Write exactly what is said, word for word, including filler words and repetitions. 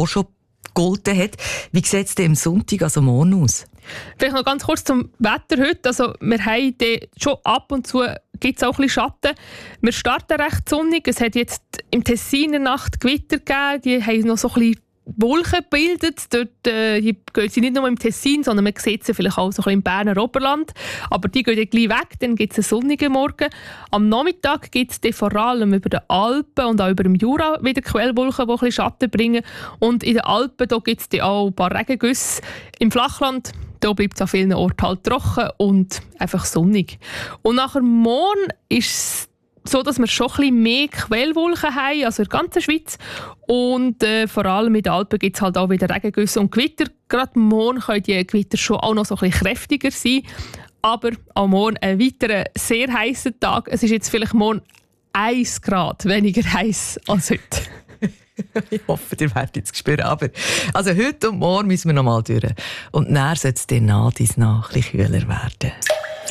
auch schon gegolten hat. Wie sieht es denn am Sonntag, also morgen, aus? Vielleicht noch ganz kurz zum Wetter heute. Also wir haben schon ab und zu gibt es auch ein bisschen Schatten. Wir starten recht sonnig. Es hat jetzt im Tessin in der Nacht Gewitter gegeben. Die haben noch so ein bisschen Wolken gebildet. Dort äh, die gehen sie nicht nur im Tessin, sondern man sieht sie vielleicht auch so ein bisschen im Berner Oberland. Aber die gehen dann gleich weg, dann gibt es einen sonnigen Morgen. Am Nachmittag gibt es vor allem über den Alpen und auch über dem Jura wieder Quellwolken, die ein bisschen Schatten bringen. Und in den Alpen gibt es auch ein paar Regengüsse. Im Flachland da bleibt es an vielen Orten halt trocken und einfach sonnig. Und nachher morgen ist es so, dass wir schon ein bisschen mehr Quellwolken haben, also in der ganzen Schweiz. Und äh, vor allem in den Alpen gibt es halt auch wieder Regengüsse und Gewitter. Gerade morgen können die Gewitter schon auch noch so ein bisschen kräftiger sein. Aber auch morgen ein weiterer sehr heißer Tag. Es ist jetzt vielleicht morgen ein Grad weniger heiß als heute. Ich hoffe, ihr werdet es spüren. Aber also heute und morgen müssen wir noch mal durch. Und dann soll es dann nach dies nach ein bisschen kühler werden.